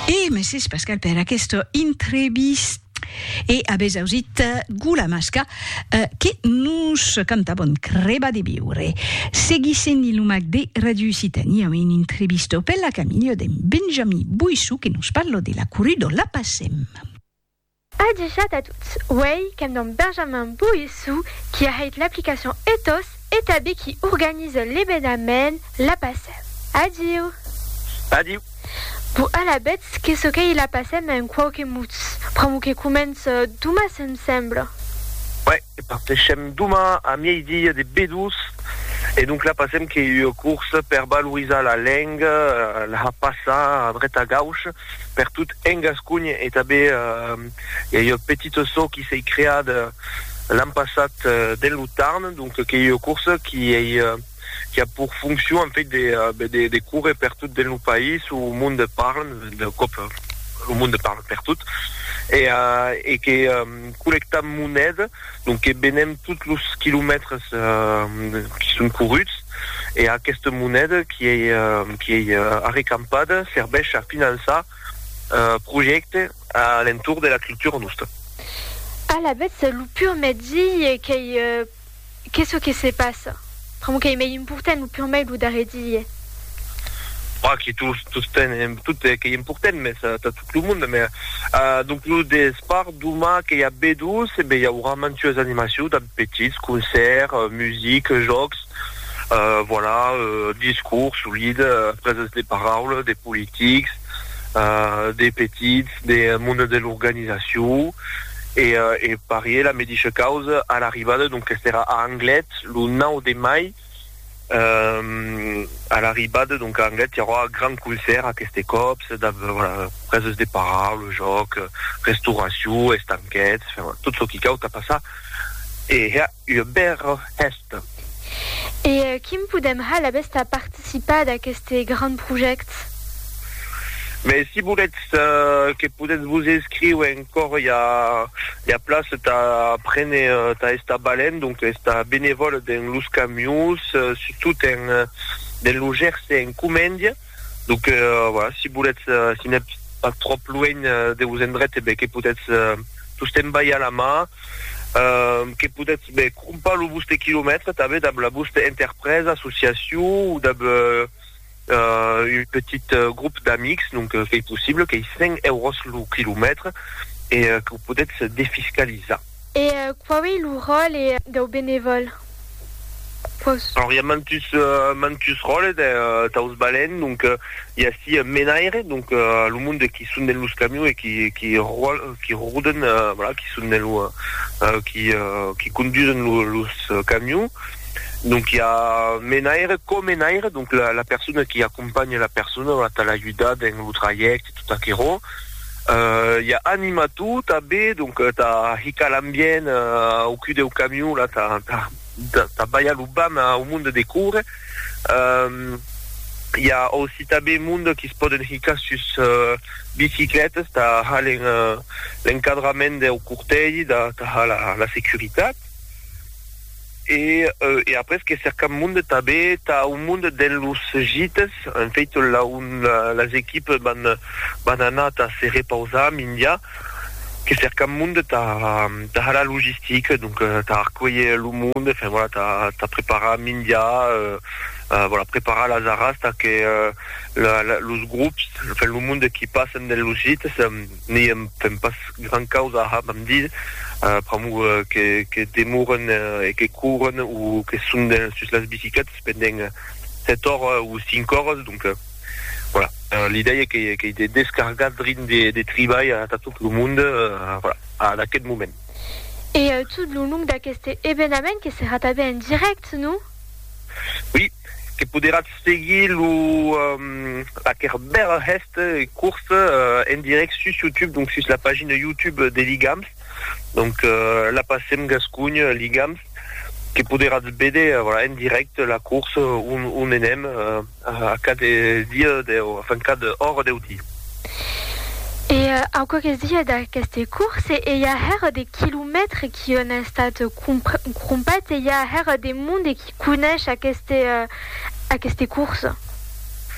E Mrs. Pascal per aquesta entrevista e abbiamo ausit Gula Masca che nus cantavano Creba di Biure. Seguissent il lumac de Radio Occitania in intervista per la Camillo de Benjamin Buissou che nos parlo della corrido La Passem. Adichat à toutes. Oui, comme dans Benjamin Bouissou, qui arrête l'application Ethos, établi qui organise l'événement La Passem. Adieu. Adieu. Bu à la bête, qu'est-ce qu'il a passé, mais un quoi que mouts. Prends que commence Douma, ça me semble. Ouais, et partechem Douma à midi des B12. Et donc la passem qui a eu course per Louisa la Leng, la passa à droite à gauche, per toute en Gascogne et tabé il y a eu un petit saut qui s'est créé l'an passé del Lutarn, donc qui a eu course qui a pour fonction en fait des cours per tout del pays où le monde parle, le monde parle per tout. Et qui collecte monnaie, donc qui bénème tous les kilomètres qui sont courus, et à cette monnaie qui est récampade servait à financer projets à l'entour de la culture nostra. À la bête, c'est le pur medi qu'est-ce qui se passe? Vraiment qu'il y a une pourtaine, le pur mail ou d'arrêter. Qui est tout qui est important, mais ça t'as tout le monde. Mais donc le des sports d'Ouma qu'il y a B12, et ben il y aura mantueuse animation, des petites concerts, musique, jokes, voilà, discours solides, présence des paroles, des politiques, des petites, des mondes de l'organisation. Et parier la médiche cause à l'arrivée, donc elle sera à Anglet le 9 mai. À l'arrivée, donc en Angleterre, il y aura un grand concert à Kestekops, voilà, présence des paroles, joc, restauration, estanquettes, tout ce qui compte à ça. Et il y a une belle est. Et qui me poudem ha la best à participer à ces grands projets? Mais si vous êtes que peut-être vous inscrire encore il y a place à prendre ta esta baleine donc esta bénévole dans Luz Camius surtout dans le Jersey en Comendia donc voilà si vous êtes si n'êtes pas trop loin de vous endrette ben que peut-être tout en bas à la main que peut-être ben pas le boost kilomètre t'avais dans la boost enterprise association ou dans une petite groupe d'amis, donc qui est possible, qui est 5 euros le kilomètre et que peut-être se défiscalisa. Et quoi oui le rôle des bénévoles? Alors il y a Mantus rôle de Taos Baleine, donc il y a aussi Menaire, donc le monde qui sont dans le camion et qui roulent, voilà, qui sont dans qui conduisent le camion. Donc il y a Menaire, co-Menaire, donc la personne qui accompagne la personne, là t'as la Yuda dans le traject, tout à Kero. Il y a Animatu, t'as B, donc t'as Hikalambien au cul du camion, là t'as Baya Lubam au monde des cours. Il y a aussi t'as B monde qui se pose Hika sur bicyclette, t'as l'encadrament des courteils, t'as la sécurité. Et après ce que cerca monde tabé t'as un monde de los gites en fait là où les équipes banana t'as serré pausa mindia que cerca monde t'as la logistique donc t'as accueilli le monde enfin voilà t'as préparé mindia voilà préparé la zaras t'as que los groupes enfin le monde qui passe dans los gites n'est pas grand cause à me que démouren et que courent ou que sont sur la bicyclette pendant 7 heures ou 5 heures donc voilà l'idée est qu'il y ait des descargas des tribailles à tout le monde voilà à quel moment et tout le long de cet événement qui sera tabé en direct nous oui que pourra seguir la Kerber Est course en direct sur YouTube donc sur la page YouTube des Ligams donc la Passem Gascogne Ligams qui pourra BD voilà en direct la course un enem à cas de dia enfin cas de hors d'audi. Et encore que dire de cette course et il y a des kilomètres qui ont un stade complet et il y a des mondes qui connaissent à cette course.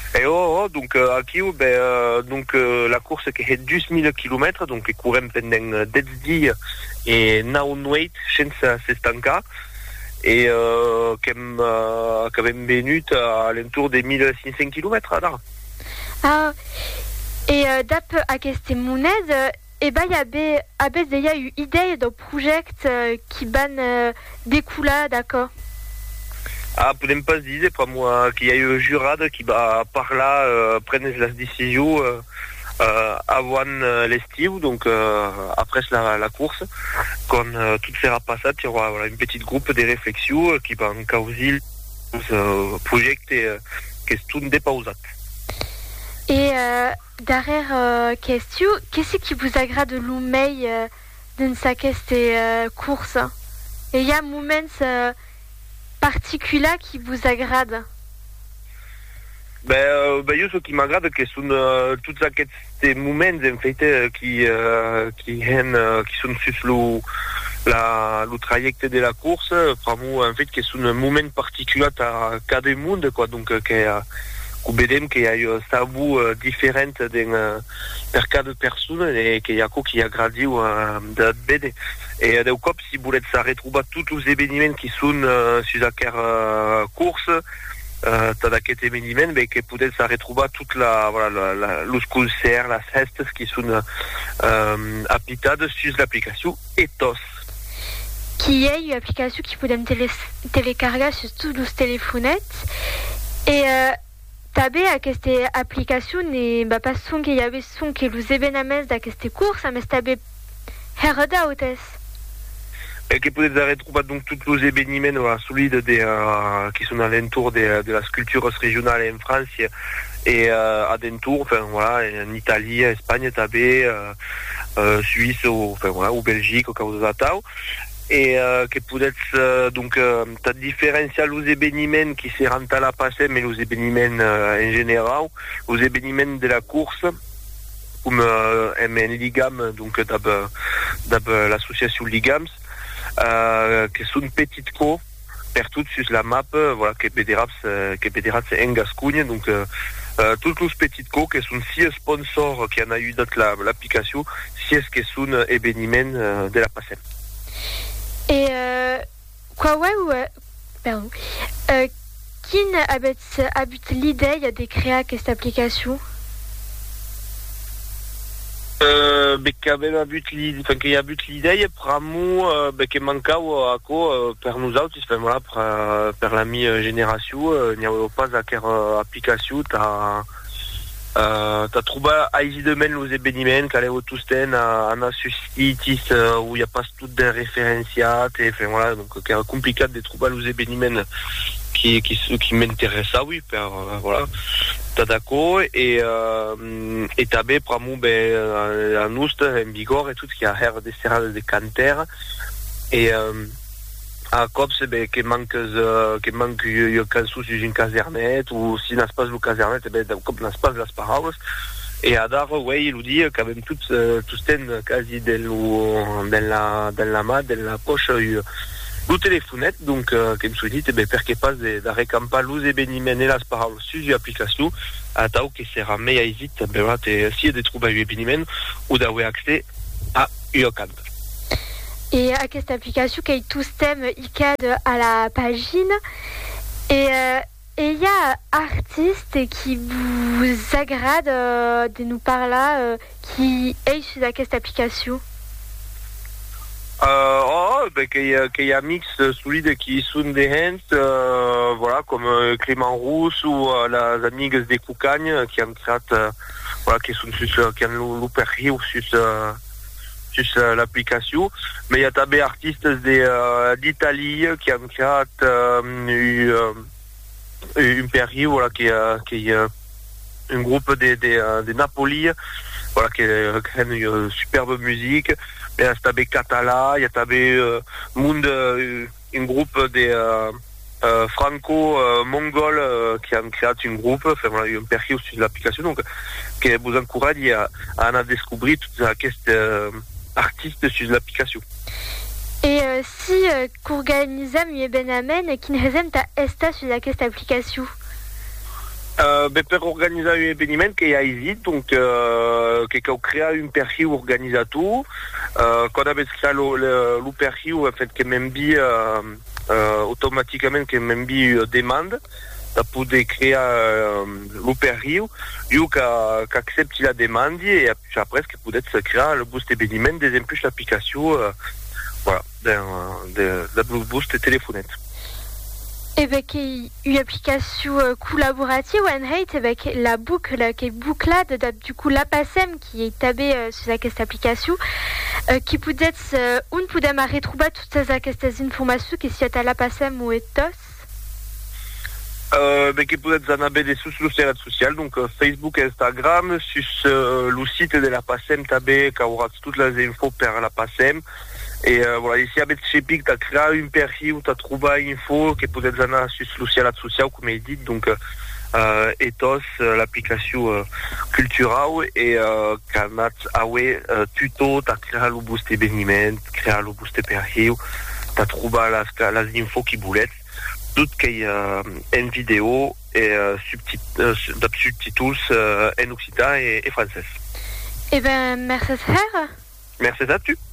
Et donc aquí donc la course qui est 10 000 km, donc qui courent pendant 10 dies et 9 nuits senza s'estancar et qui avait venu à l'entour des 1500 km là. Ah, et d'après aquesta moneda, il y avait déjà eu idée de projet qui ban découla, d'accord? Ah, podem pas dire pour moi qu'il y a eu un jurade qui va par là prendre la décision avant l'estiu, donc après la course, quand tout sera passé, il y aura un petit groupe de réflexions qui va causer ce projet qui est tout dépausé. Et derrière question, qu'est-ce qui vous agrade le lumei dans cette course? Et il y a un moment particulier qui vous agrade? Io ce qui m'agrade che sono tutti questi momenti in fait qui sont sur le trajecte de la course, vraiment en fait che sono momenti particolari a cada monde quoi, donc che vedem che hi ha sabu different per cada persona e che hi ha qui agradiu de vede. E de cop si volete retrobar tots els esdeveniments qui són sur aquesta course, tot aquest esdeveniment que podeu retrobar tot los concerts, les festes qui són aplicades sur l'aplicació Ethos. Qui est une application qui podem télécarregar sur tous les téléphones. Et també aquesta aplicació pas son que hi havia son que els esdeveniments d'aquesta cursa, mais també herdautes. Et que podeu retrobar donc tous les événements solides qui sont à l'entour de la culture régionale en France et à l'entour, enfin voilà, en Italie, en Espagne també, Suisse ou Belgique au cas où ça. Et que peut-être donc ta différencier les événements qui se rendent à la passée, mais les événements en général, les événements de la course, comme en Ligam, donc d'ab l'association Ligams, qui sont petites co partout sur la map, voilà, que Bederaps en Gascogne, donc toutes les petites co qui sont 6 sponsors qui en a eu dans l'application, 6 qui sont événements de la passée. Et qui a l'idée de créer cette application? Che aveva avuto l'idea pramo che mancava per nous autres, per la mia generazione, n'y aveva pas quelle application t'as trouvé aisément les événements qu'elle est tous en sites où il n'y a pas tout de référenciat et enfin voilà, donc c'est compliqué de trouver les événements qui m'intéressent, oui, voilà, t'as d'accord, et t'avais pramo en Oust, en Bigorre et tout ce qui a l'air des serrades de Canter et a cops que manque io canso sur une casernette ou si n'a pas le casernette comme n'a pas las paroles et à dar il nous dit quand même tout quasi dans la main dans la poche le téléphonette donc que me suis dit perché pas de récamper les événements et las paroles sur l'application à tao que sera meilleur hésite si de trouver un événement ou d'avoir accès à Yocant. Et à cette application qui est tout thème ICAD à la pagine et il y a artistes qui vous agradent de nous parler qui est sur cette application. Qu'il y a mix solides qui sont des hands, voilà, comme Clément Rousse ou les amis des Coucagnes qui ont créé, voilà, qui ont l'opérie ou sur l'application, mais il y a des artistes d'Italie qui ont créé une période, voilà, qui est un groupe de Napoli, voilà, qui crée une superbe musique. Il y a des Catala, il y a des un groupe de franco-mongols qui ont créé un groupe, enfin voilà, une période sur l'application, donc qui vous encourage à découvrir toutes ces artistes sur l'application. Et si qu'organisam y ben amen qui ne resem ta esta sur cette application? Per organizar un eveniment que hi ha isit, donc que heu creat un perfil organizator, quan aveți creat lo perfil, en fait, que m'envie automatiquement que m'envie demande de poder crear lo perfil, io que accepti la demande et après que podeți să crear le boost eveniment, de exemplu, l'aplicació voilà, de boost telefonet. Avec une application collaborative OneHate avec la boucle qui est bouclade, du coup la PASEM qui est tabée sur cette application, qui peut être on peut retrouver toutes ces informations qui sont à la PASEM ou etos. Che potete andare sul réseaux sociaux, donc Facebook et Instagram, sur le site de la PASEM tabé, qui aura toutes les infos per la PASEM. Et voilà, si avete scepit de créer un perfil, de trouver une info que potete anar sur le réseau social, comme je dit, donc Ethos, l'application culturale, et canat awe tuto, de créer le boost événement, créer le boost perfil, de trouver les infos qui boulettes, tout qui est en vidéo et subtitres en occitan et français. Eh ben, merci à Merci à toi.